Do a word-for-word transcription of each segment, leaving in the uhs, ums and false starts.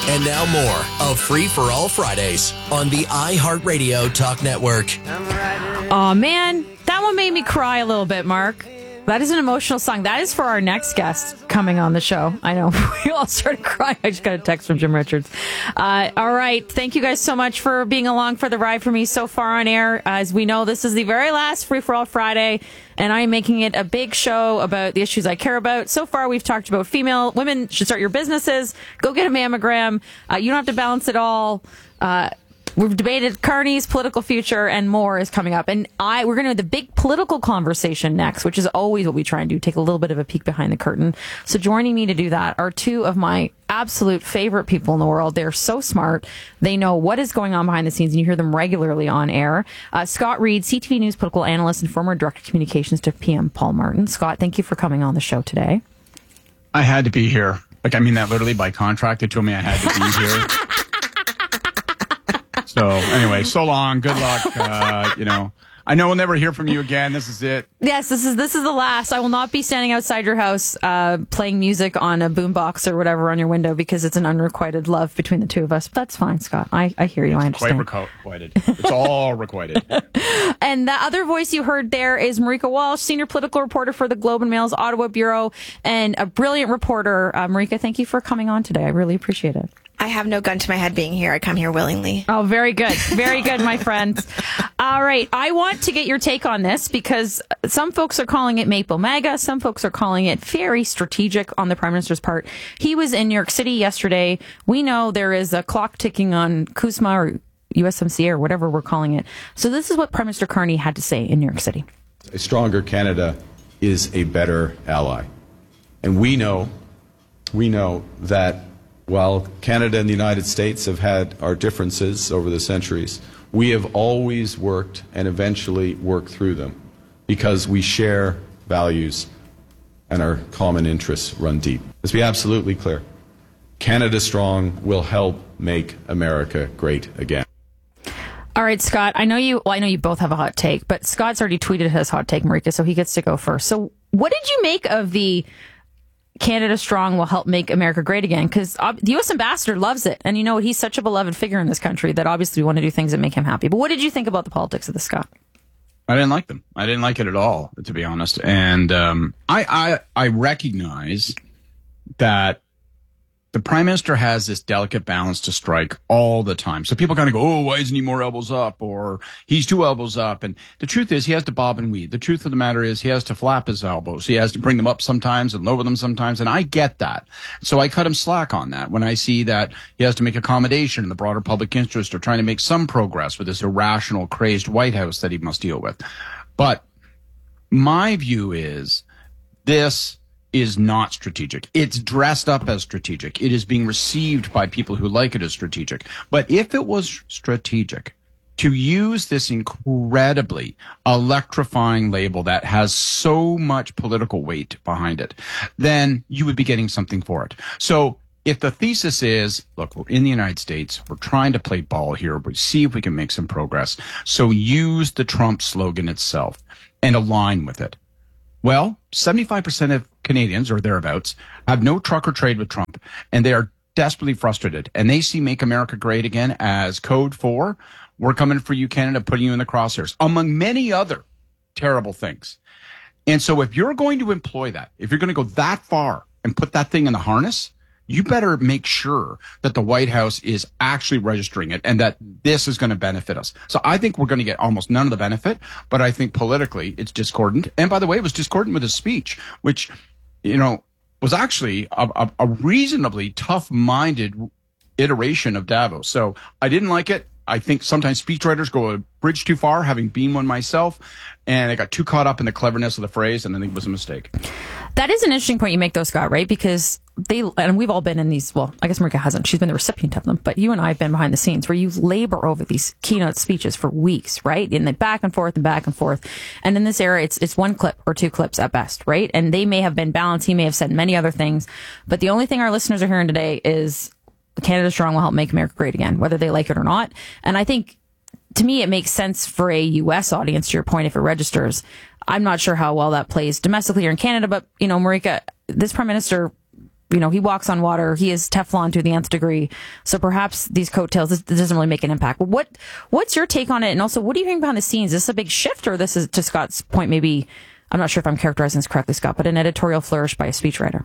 And now more of Free for All Fridays on the iHeartRadio Talk Network. Oh man, that one made me cry a little bit, Mark. That is an emotional song. That is for our next guest coming on the show. I know. We all started crying. I just got a text from Jim Richards. Uh, all right. Thank you guys so much for being along for the ride for me so far on air. As we know, this is the very last Free for All Friday, and I am making it a big show about the issues I care about. So far, we've talked about female women should start your businesses. Go get a mammogram. Uh, you don't have to balance it all. Uh, We've debated Carney's political future, and more is coming up. And I we're going to have the big political conversation next, which is always what we try and do, take a little bit of a peek behind the curtain. So joining me to do that are two of my absolute favorite people in the world. They're so smart. They know what is going on behind the scenes, and you hear them regularly on air. Uh, Scott Reid, C T V News political analyst and former director of communications to P M Paul Martin. Scott, thank you for coming on the show today. I had to be here. Like, I mean that literally by contract. They told me I had to be here. So anyway, so long. Good luck. Uh, you know, I know we'll never hear from you again. This is it. Yes, this is this is the last. I will not be standing outside your house uh, playing music on a boombox or whatever on your window because it's an unrequited love between the two of us. But that's fine, Scott. I, I hear you. It's I understand. Quite requited. It's all requited. And the other voice you heard there is Marika Walsh, senior political reporter for the Globe and Mail's Ottawa Bureau, and a brilliant reporter. Uh, Marika, thank you for coming on today. I really appreciate it. I have no gun to my head being here. I come here willingly. Oh, very good. Very good, my friend. All right. I want to get your take on this because some folks are calling it Maple MAGA. Some folks are calling it very strategic on the Prime Minister's part. He was in New York City yesterday. We know there is a clock ticking on CUSMA or U S M C A or whatever we're calling it. So this is what Prime Minister Carney had to say in New York City. A stronger Canada is a better ally. And we know, we know that while Canada and the United States have had our differences over the centuries, we have always worked and eventually worked through them because we share values and our common interests run deep. Let's be absolutely clear. Canada Strong will help make America great again. All right, Scott, I know you, well, I know you both have a hot take, but Scott's already tweeted his hot take, Marika, so he gets to go first. So what did you make of the Canada Strong will help make America great again? Because uh, the U S ambassador loves it. And you know, he's such a beloved figure in this country that obviously we want to do things that make him happy. But what did you think about the politics of this, Scott? I didn't like them. I didn't like it at all, to be honest. And um, I, I, I recognize that the Prime Minister has this delicate balance to strike all the time. So people kind of go, oh, why isn't he more elbows up? Or he's two elbows up. And the truth is he has to bob and weave. The truth of the matter is he has to flap his elbows. He has to bring them up sometimes and lower them sometimes. And I get that. So I cut him slack on that when I see that he has to make accommodation in the broader public interest or trying to make some progress with this irrational, crazed White House that he must deal with. But my view is this is not strategic. It's dressed up as strategic. It is being received by people who like it as strategic. But if it was strategic to use this incredibly electrifying label that has so much political weight behind it, then you would be getting something for it. So if the thesis is, look, we're in the United States, we're trying to play ball here, we see if we can make some progress. So use the Trump slogan itself and align with it. Well, seventy-five percent of Canadians, or thereabouts, have no truck or trade with Trump, and they are desperately frustrated. And they see Make America Great Again as code for, we're coming for you, Canada, putting you in the crosshairs, among many other terrible things. And so if you're going to employ that, if you're going to go that far and put that thing in the harness, you better make sure that the White House is actually registering it and that this is going to benefit us. So I think we're going to get almost none of the benefit, but I think politically it's discordant. And by the way, it was discordant with his speech, which, you know, was actually a, a, a reasonably tough-minded iteration of Davos. So I didn't like it. I think sometimes speechwriters go a bridge too far, having been one myself, and I got too caught up in the cleverness of the phrase, and I think it was a mistake. That is an interesting point you make, though, Scott, right? Because they, and we've all been in these, well, I guess Marika hasn't. She's been the recipient of them. But you and I have been behind the scenes where you labor over these keynote speeches for weeks, right? And then back and forth and back and forth. And in this era, it's it's one clip or two clips at best, right? And they may have been balanced. He may have said many other things. But the only thing our listeners are hearing today is Canada Strong will help make America great again, whether they like it or not. And I think, to me, it makes sense for a U S audience, to your point, if it registers. I'm not sure how well that plays domestically or in Canada, but, you know, Marika, this Prime Minister you know, he walks on water. He is Teflon to the nth degree. So perhaps these coattails, this, this doesn't really make an impact. But what, what's your take on it? And also, what do you think behind the scenes? Is this a big shift, or this is, to Scott's point, maybe, I'm not sure if I'm characterizing this correctly, Scott, but an editorial flourish by a speechwriter?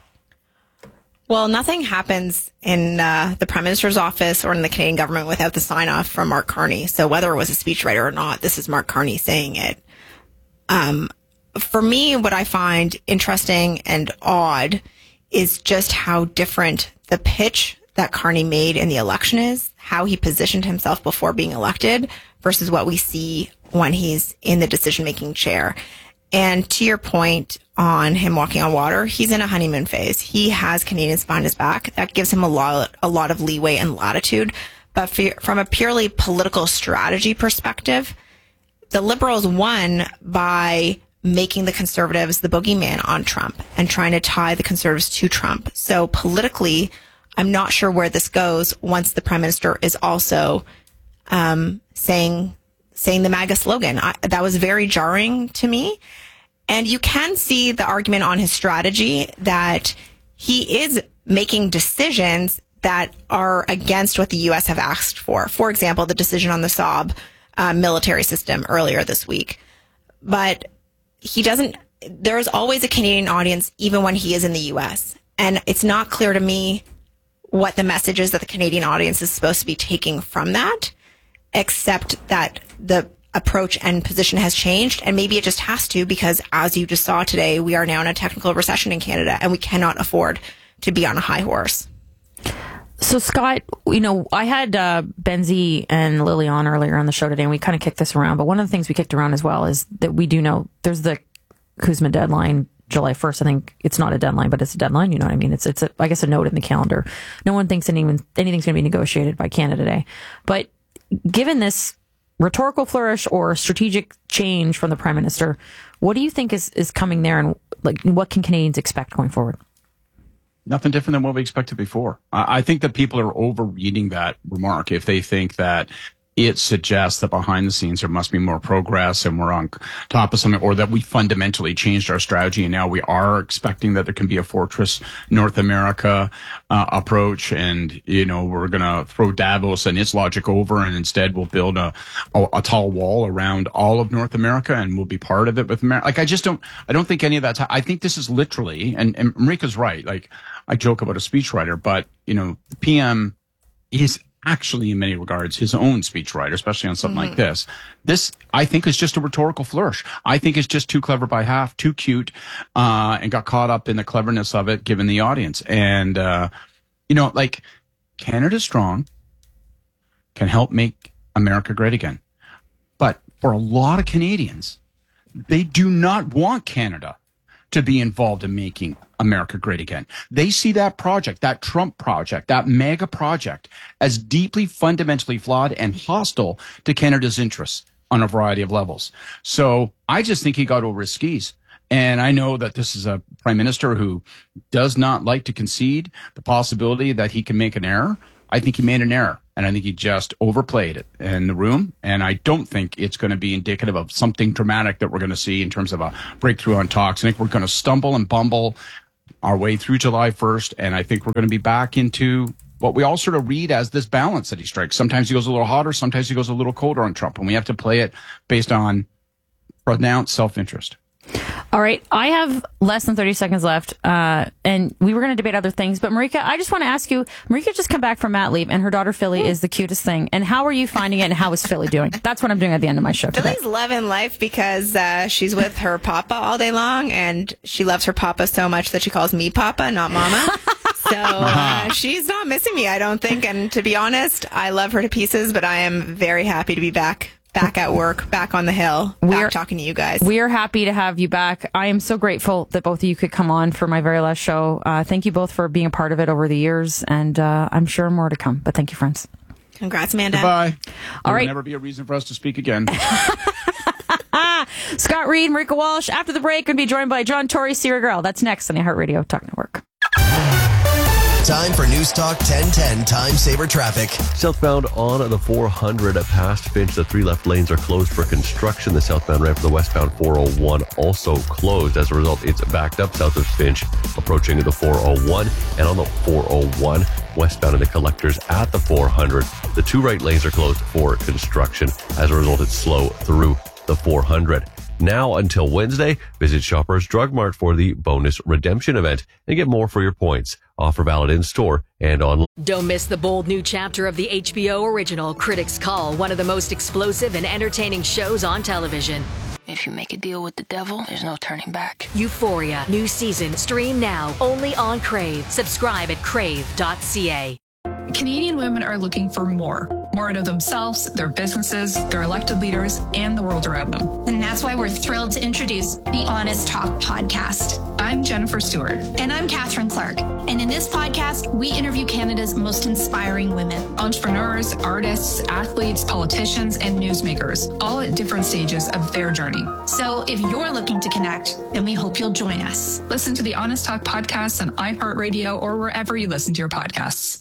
Well, nothing happens in uh, the Prime Minister's office or in the Canadian government without the sign-off from Mark Carney. So whether it was a speechwriter or not, this is Mark Carney saying it. Um, for me, what I find interesting and odd is just how different the pitch that Carney made in the election is, how he positioned himself before being elected versus what we see when he's in the decision-making chair. And to your point on him walking on water, he's in a honeymoon phase. He has Canadians behind his back. That gives him a lot, a lot of leeway and latitude. But for, from a purely political strategy perspective, the Liberals won by making the Conservatives the boogeyman on Trump and trying to tie the Conservatives to Trump. So politically, I'm not sure where this goes once the Prime Minister is also um, saying saying the MAGA slogan. I, that was very jarring to me. And you can see the argument on his strategy that he is making decisions that are against what the U S have asked for. For example, the decision on the Saab uh, military system earlier this week. But he doesn't, there's always a Canadian audience, even when he is in the U S. And it's not clear to me what the message is that the Canadian audience is supposed to be taking from that, except that the approach and position has changed. And maybe it just has to, because as you just saw today, we are now in a technical recession in Canada and we cannot afford to be on a high horse. So, Scott, you know, I had uh, Benzie and Lily on earlier on the show today, and we kind of kicked this around. But one of the things we kicked around as well is that we do know there's the Kuzma deadline, July first. I think it's not a deadline, but it's a deadline. You know what I mean? It's, it's a, I guess, a note in the calendar. No one thinks anything, anything's going to be negotiated by Canada Day. But given this rhetorical flourish or strategic change from the Prime Minister, what do you think is, is coming there, and like what can Canadians expect going forward? Nothing different than what we expected before. I think that people are overreading that remark if they think that it suggests that behind the scenes there must be more progress and we're on top of something, or that we fundamentally changed our strategy and now we are expecting that there can be a fortress North America uh, approach, and you know we're going to throw Davos and its logic over and instead we'll build a, a a tall wall around all of North America and we'll be part of it with America. Like I just don't I don't think any of that's. I think this is literally, and, and Marika's right. Like I joke about a speechwriter, but you know the P M is actually in many regards his own speechwriter, especially on something mm-hmm. like this. This, I think, is just a rhetorical flourish. I think it's just too clever by half, too cute, uh, and got caught up in the cleverness of it, given the audience. And, uh, you know, like, Canada Strong can help make America great again. But for a lot of Canadians, they do not want Canada to be involved in making America great again. They see that project, that Trump project, that mega project, as deeply fundamentally flawed and hostile to Canada's interests on a variety of levels. So I just think he got over his skis. And I know that this is a prime minister who does not like to concede the possibility that he can make an error. I think he made an error, and I think he just overplayed it in the room. And I don't think it's going to be indicative of something dramatic that we're going to see in terms of a breakthrough on talks. I think we're going to stumble and bumble our way through July first, and I think we're going to be back into what we all sort of read as this balance that he strikes. Sometimes he goes a little hotter, sometimes he goes a little colder on Trump, and we have to play it based on pronounced self-interest. All right. I have less than thirty seconds left, uh, and we were going to debate other things. But Marika, I just want to ask you, Marika just come back from mat leave, and her daughter Philly is the cutest thing. And how are you finding it, and how is Philly doing? That's what I'm doing at the end of my show today. Philly's loving life because uh, she's with her papa all day long, and she loves her papa so much that she calls me papa, not mama. So uh, she's not missing me, I don't think. And to be honest, I love her to pieces, but I am very happy to be back. Back at work, back on the hill, back we're, talking to you guys. We are happy to have you back. I am so grateful that both of you could come on for my very last show. Uh, thank you both for being a part of it over the years, and uh, I'm sure more to come. But thank you, friends. Congrats, Amanda. Goodbye. All there right. will never be a reason for us to speak again. Scott Reed, Marika Walsh. After the break, going to be joined by John Tory, Sierra Girl. That's next on the iHeartRadio Talk Network. Time for News Talk ten ten Time Saver Traffic. Southbound on the four hundred past Finch, the three left lanes are closed for construction. The southbound ramp for the westbound four oh one also closed. As a result, it's backed up south of Finch, approaching the four oh one. And on the four oh one, westbound in the collectors at the four hundred, the two right lanes are closed for construction. As a result, it's slow through the four hundred. Now until Wednesday, visit Shoppers Drug Mart for the bonus redemption event and get more for your points. Offer valid in store and online. Don't miss the bold new chapter of the H B O original Critics Call, one of the most explosive and entertaining shows on television. If you make a deal with the devil, there's no turning back. Euphoria, new season, stream now, only on Crave. Subscribe at crave dot c a. Canadian women are looking for more. More out of themselves, their businesses, their elected leaders, and the world around them. And that's why we're thrilled to introduce the Honest Talk podcast. I'm Jennifer Stewart. And I'm Catherine Clark. And in this podcast, we interview Canada's most inspiring women. Entrepreneurs, artists, athletes, politicians, and newsmakers, all at different stages of their journey. So if you're looking to connect, then we hope you'll join us. Listen to the Honest Talk podcast on iHeartRadio or wherever you listen to your podcasts.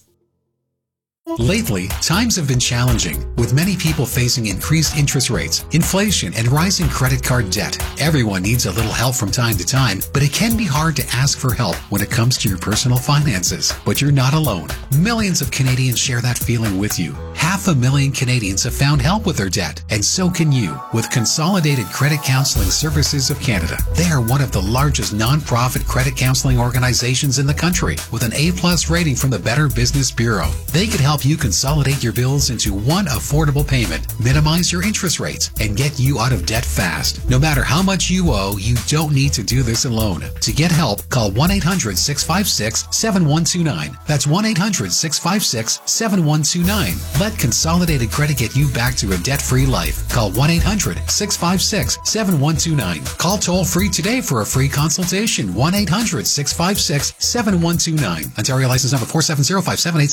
Lately, times have been challenging, with many people facing increased interest rates, inflation, and rising credit card debt. Everyone needs a little help from time to time, but it can be hard to ask for help when it comes to your personal finances. But you're not alone. Millions of Canadians share that feeling with you. Half a million Canadians have found help with their debt, and so can you with Consolidated Credit Counseling Services of Canada. They are one of the largest non-profit credit counseling organizations in the country, with an A-plus rating from the Better Business Bureau. They could help you consolidate your bills into one affordable payment, minimize your interest rates, and get you out of debt fast. No matter how much you owe, you don't need to do this alone. To get help, call one eight hundred six five six seven one two nine. That's one eight hundred six five six seven one two nine. Let Consolidated Credit get you back to a debt-free life. Call one eight hundred six five six seven one two nine. Call toll-free today for a free consultation. one eight hundred six five six seven one two nine. Ontario license number four seven zero five seven eight.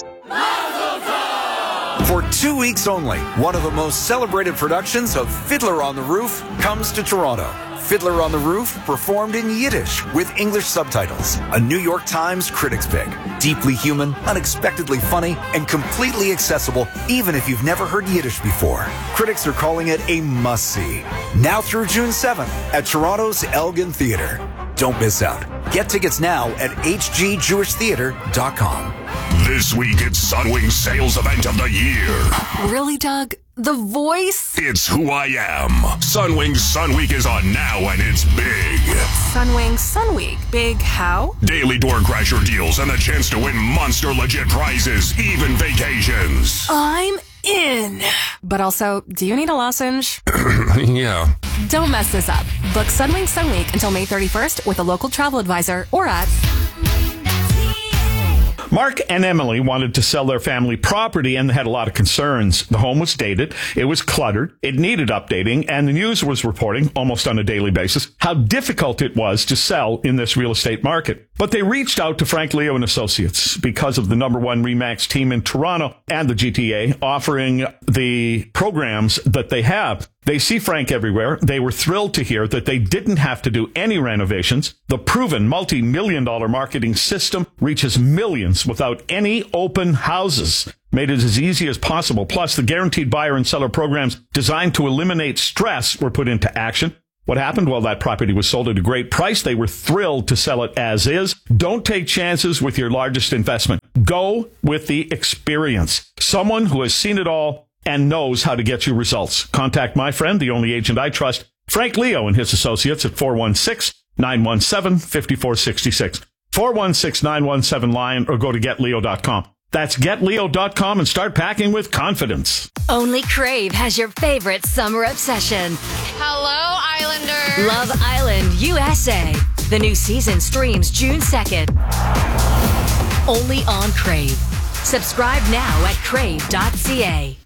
For two weeks only, one of the most celebrated productions of Fiddler on the Roof comes to Toronto. Fiddler on the Roof, performed in Yiddish with English subtitles. A New York Times critics pick. Deeply human, unexpectedly funny, and completely accessible even if you've never heard Yiddish before. Critics are calling it a must-see. Now through June seventh at Toronto's Elgin Theatre. Don't miss out. Get tickets now at h g jewish theatre dot com. This week it's Sunwing's sales event of the year. Really, Doug? The Voice? It's who I am. Sunwing's Sun Week is on now and it's big. Sunwing Sun Week. Big how? Daily door crasher deals and a chance to win monster legit prizes, even vacations. I'm in. But also, do you need a lozenge? Yeah. Don't mess this up. Book Sunwing Sun Week until May thirty-first with a local travel advisor or at... Mark and Emily wanted to sell their family property and had a lot of concerns. The home was dated, it was cluttered, it needed updating, and the news was reporting, almost on a daily basis, how difficult it was to sell in this real estate market. But they reached out to Frank Leo and Associates because of the number one RE/MAX team in Toronto and the G T A offering the programs that they have. They see Frank everywhere. They were thrilled to hear that they didn't have to do any renovations. The proven multi-million dollar marketing system reaches millions without any open houses. Made it as easy as possible. Plus, the guaranteed buyer and seller programs designed to eliminate stress were put into action. What happened? Well, that property was sold at a great price. They were thrilled to sell it as is. Don't take chances with your largest investment. Go with the experience. Someone who has seen it all and knows how to get you results. Contact my friend, the only agent I trust, Frank Leo and his associates at four one six, nine one seven, five four six six. four one six, nine one seven, LION or go to get leo dot com. That's get leo dot com and start packing with confidence. Only Crave has your favorite summer obsession. Hello, Islander. Love Island, U S A. The new season streams June second. Only on Crave. Subscribe now at crave dot c a.